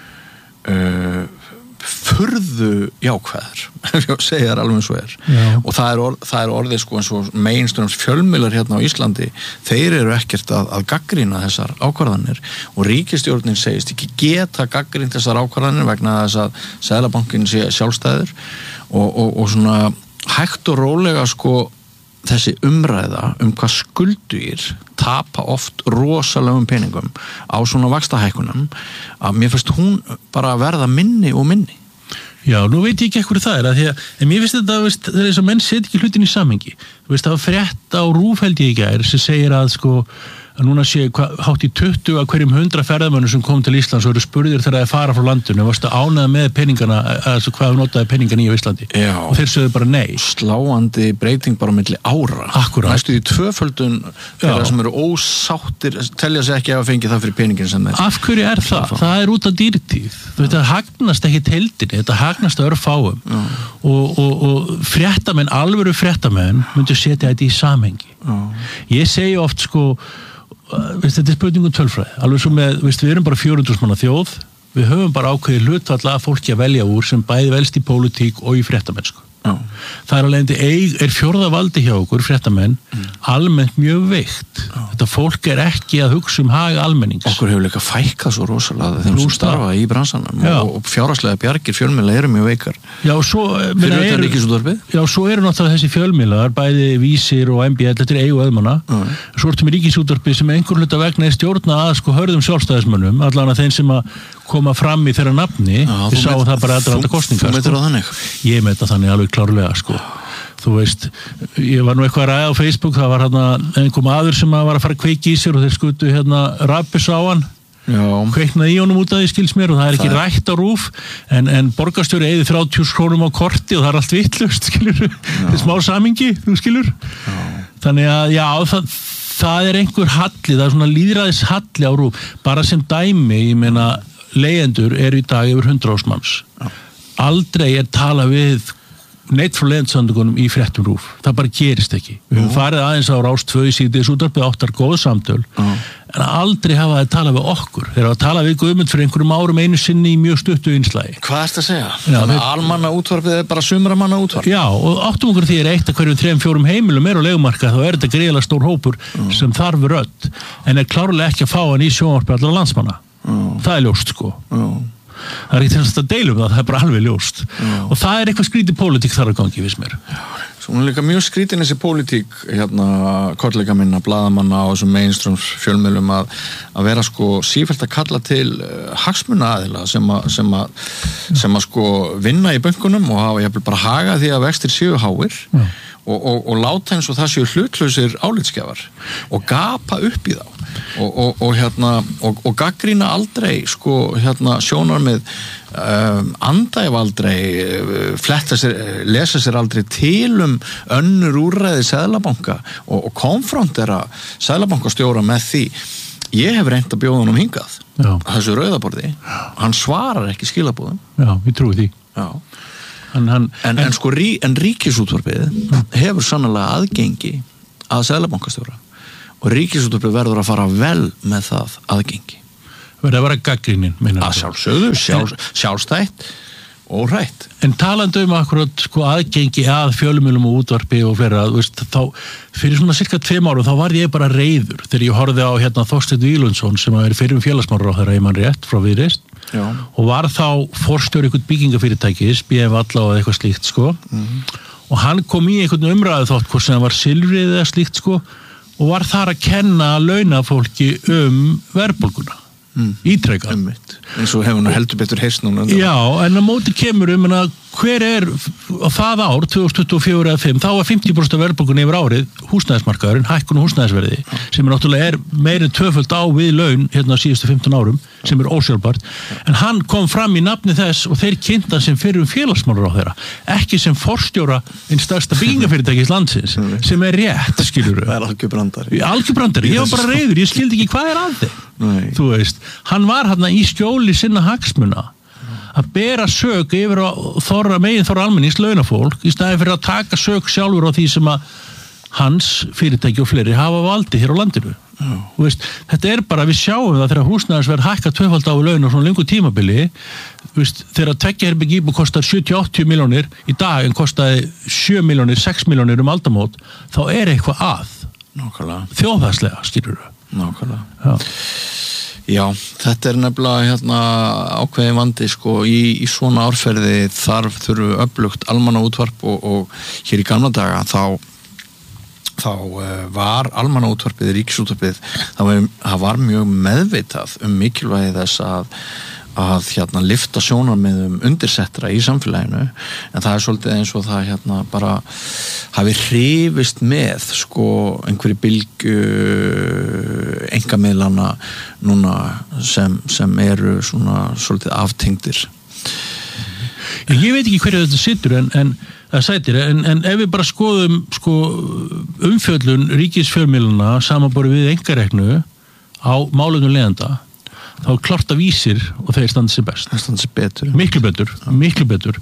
furðu jákvæðar, ef ég segja það alveg eins og er. Og það er orðið eins og meginströms fjölmiðlar hérna á Íslandi, þeir eru ekkert að gagnrýna þessar ákvarðanir og ríkisstjórnin segist ekki geta gagnrýnt þessar ákvarðanir vegna þess að Seðlabankinn sé sjálfstæður og svona hægt og rólega þessi umræða hvað skuldugir tapa oft rosalegum peningum á svona vaxtahækkunum að mér finnst hún bara verða minni og minni. Já, nú veit ég ekki ekkur það er en mér finnst þetta, það er þess að menn set ekki hlutin í samhengi. Þú veist, það var frétt á RÚV held ég í gær sem segir að að núna sé hátt í 20 af hverjum 100 ferðamönnum sem kom til Íslands og eru spurðir þegar þeir fara frá landinu, varstu ánægð með peningana, hvað þú notaði peningana í Íslandi. Já. Og þeir sögðu bara nei. Sláandi breyting bara milli ára. Akkurat. Næstu í tvöföldun þeirra sem eru ósáttir, telja sig ekki að fengi það fyrir peningin sem þeir. Af hverju er það? Það er út af dýrtíð. Þetta hagnast ekki heildinni, þetta hagnast örfáum. Og fréttamenn, alvöru fréttamenn myndu setja þetta í samhengi. Ég segi oft þetta er spurningum tölfræði, alveg svo með, við erum bara 400.000 manna þjóð, við höfum bara ákveðið hlutfall að fólki að velja úr sem bæði velst í pólitík og í fréttamennsku. Það er alveg fjórða valdi hjá okkur, fréttamenn, almennt mjög veikt. Þetta fólk er ekki að hugsa hag almennings. Okkur hefur líka fækkað svo rosalega þeim sem starfa í bransanum og fjárhagslega bjargir fjölmiðla eru mjög veikar. Já, svo svo eru náttúrulega þessi fjölmiðlar, bæði Vísir og MBL, þetta er eigu öðmanna. Svo ertum við Ríkisútvarpið sem einhver hluta vegna er stjórna að hörðum sjálfstæðismönnum, allan að þeim sem að koma fram í þeirra nafni, við sáum það bara aðra kosningar. Þú metur það þannig? Ég met það þannig alveg klárlega, Þú veist, ég var nú eitthvað að ræða á Facebook, það var einhver maður sem var að fara að kveiki í sér og þeir skutu rabbis á hann, kveiknaði í honum út af því skils mér og það er ekki rætt á RÚV, en borgarstjóri eyði 30 krónum á korti og það er allt vitlaust, skilur, þetta er smá samingi, þú skilur. Þannig að það er einhver halli, það er svona lýðræðis halli á RÚV, bara sem dæmi, ég meina, leyendur eru í dag yfir 100.000 manns. Aldrei er tala við neitt frá leyendsandungunum í fréttum RÚV. Það bara gerist ekki. Við höfum farið aðeins á Rás 2 síðdegis útvarpið, áttar góð samtöl, en aldrei hafa það talað við okkur. Þeir hafa talað við Guðmund fyrir einhverjum árum einu sinni í mjög stuttu innslagi. Hvað ertu að segja? Þannig að almanna útvarpið er bara sumramanna útvarp? Já, og áttum okkur því er eitt af hverjum 3-4 heimilum er á leigumarkað, þá er þetta greiðlega stór hópur sem þarf rödd, en er klárlega ekki að fá hann í sjónvarpið allra landsmanna. Það er ljóst, Það er ekki til að deilum það er bara alveg ljóst. Og það er eitthvað skrítið pólitík þar að gangi, viss mér. Hún er líka mjög skrítin þessi pólitík kollega minna, blaðamanna og þessum mainstream fjölmiðlum að vera sko sífellt að kalla til hagsmunaaðila sem að sko vinna í bönkunum og hafa jafnvel bara haga því að vextir séu háir og láta eins og það séu hlutlausir álitsgjafar og gapa upp í þá og gagnrýna aldrei sko sjónarmið andæf aldrei lesa sér aldrei til önnur úrræði seðlabanka og konfrontera seðlabankastjóra með því. Ég hef reynt að bjóða honum hingað þessu rauðaborði, hann svarar ekki skilaboðum. Já, ég trúi því. Já. En ríkisútvarpið hefur sannarlega aðgengi að seðlabankastjóra og ríkisútvarpið verður að fara vel með það aðgengi. Verður að vera gagnrýnin, meina að sjálfsögðu, sjálfstætt og hrætt. En talandi akkurat sko aðgengi að fjölmiðlum og útvarpi og fleira, þá fyrir svona cirka 2 árum þá var ég bara reiður þegar ég horfði á Þorsteinn Víglundsson sem er fyrir félagsmálaráðherra ef man rétt frá Viðreisn og var þá forstjóri einhvern byggingafyrirtækis, BF Alla og eitthvað slíkt sko og hann kom í einhvern umræðu þátt hvort sem var silfrið eða slíkt sko og var þar að kenna launafólki verðbólguna. Ítrekað eins og hefur heldur betur heyrst núna. Já, en á móti kemur hver á það ár 2024 eða 5, þá var 50% af verðbólgunni yfir árið húsnæðismarkaðurinn, hækkun og húsnæðisverði sem náttúrulega meira en 2x á við laun síðustu 15 árum sem ósjálfbært, en hann kom fram í nafni þess og þeir kynnta sem fyrir félagsmálaráðherra, ekki sem forstjóra einn stærsta byggingafyrirtækis landsins sem rétt, skilurðu. Það algjörbrandari. Ég var bara reiður, ég skildi ekki hvað að þeim. Þú veist, hann var í skjóli sinna hagsmuna að bera sök yfir að megin þorra almennings launafólk í staðin fyrir að taka sök sjálfur á því sem að hans fyrirtæki og fleiri hafa valdi hér á landinu. Veist, þetta bara, við sjáum það þegar húsnæðisverð hækkar 2x á laun og svona lengur tímabili, veist, þegar 2 herbergja íbúð kostar 70-80 milljónir í dag en kostaði 7 milljónir, 6 milljónir aldamót, þá eitthvað að. Nákvæmlega. Þjóðhagslega, skilurðu. Nákvæmlega. Já, þetta nefnilega ákveðin vandi sko í svona árferði þurfu öflugt almannaútvarp og hér í gamla daga þá var almannaútvarpið, ríkisútvarpið það var mjög meðvitað mikilvægi þess að lyfta sjónarmiðum undirsettra í samfélaginu, en það svolítið eins og það bara hafi hrifist með sko einhverju bylgju einkamiðlana núna sem eru svona svolítið aftengdir. Ég veit ekki hverju þetta situr en ef við bara skoðum sko umfjöllun ríkisfjölmiðlana samanborið við einkareknu á málefnum leiðanda, þá klárt að Vísir og þeir standa sér best. Það standa sér betur. Miklu betur.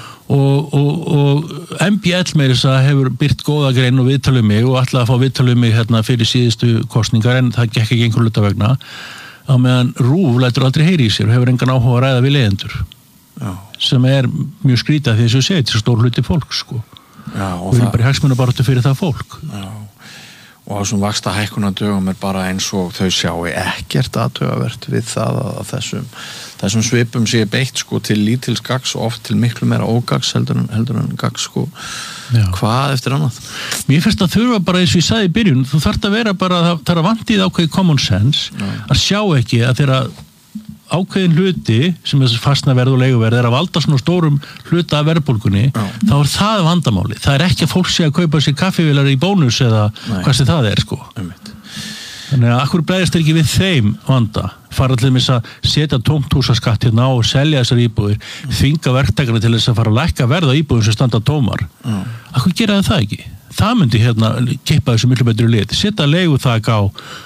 Og MBL meira þess að hefur byrt góða grein og viðtalið mig og ætlaði að fá viðtalið mig fyrir síðustu kosningar en það gekk ekki einhver hluta vegna. Á meðan RÚV lætur aldrei heyri í sér og hefur engan áhuga að ræða við leyendur. Sem mjög skrítið því þessu segið til stór hluti fólk sko. Og við erum bara í hagsmunabaráttu fyrir það fólk. Já. Og á þessum vaxta hækkunardögum bara eins og þau sjáu ekkert athugavert við það að þessum svipum sé beitt sko til lítils gags og oft til miklu meira ógags heldur en gags sko. Já. Hvað eftir annað? Mér finnst að þurfa bara eins og ég sagði í byrjun, þú þarft að vera bara, það er vantið ákveðið common sense að sjá ekki að þeirra ákveðin hluti sem þessi fastnaverð og leiguverð að valda svona stórum hluta af verðbólgunni, þá það vandamáli. Það ekki að fólk sé að kaupa sér kaffivélar í bónus eða hvað sem það sko. Þannig að akkur bregðast ekki við þeim vanda. Fara allir með að setja tómthúsaskatt á og selja þessar íbúðir, þvinga verktakarna til þess að fara að lækka verð á íbúðum sem standa tómar. Akkur gera það ekki? Það myndi kippa þessu miklu betri lit. Setja leiguþak á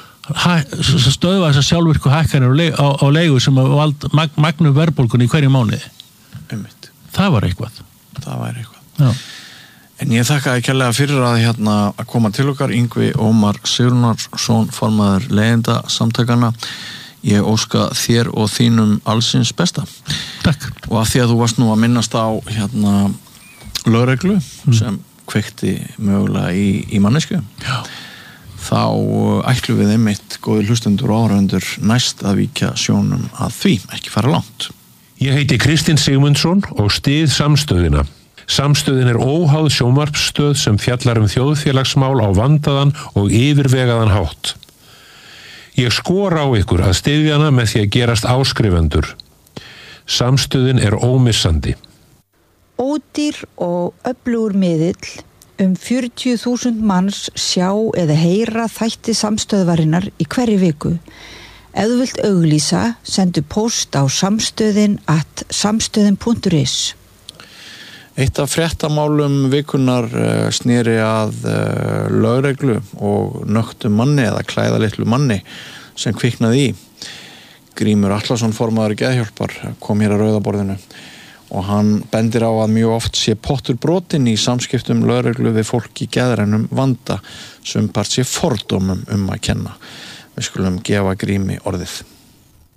stöðva þessar sjálfvirku hækkanir á leigu sem magnu verðbólgunni í hverju mánuði. Það var eitthvað. Já. En ég þakkaði kærlega fyrir að koma til okkar, Yngvi Ómar Sigurðarson, formaður leigjenda samtökanna. Ég óska þér og þínum allsins besta. Takk. Og af því að þú varst nú að minnast á lögreglu sem kveikti mögulega í mannesku. Já. Þá ætlum við einmitt góðir hlustendur og áhorfendur næst að víkja sjónum að því, ekki fara langt. Ég heiti Kristinn Sigmundsson og styð samstöðina. Samstöðin óháð sjónvarpsstöð sem fjallar þjóðfélagsmál á vandaðan og yfirvegaðan hátt. Ég skora á ykkur að styðja hana með því að gerast áskrifendur. Samstöðin ómissandi. Ódýr og öflugur miðill 40.000 manns sjá eða heyra þætti samstöðvarinnar í hverri viku. Ef þú vilt auglýsa, sendu post á samstöðin@samstöðin.is. Eitt af fréttamálum vikunar sneri að lögreglu og nöktum manni eða klæðalitlu manni sem kviknaði í. Grímur Atlason, formaður Geðhjálpar, kom hér að Rauðaborðinu og hann bendir á að mjög oft sé pottur brotinn í samskiptum lögreglu við fólk í geðrænum vanda, sumpart sé fordómum að kenna. Við skulum gefa Grími orðið.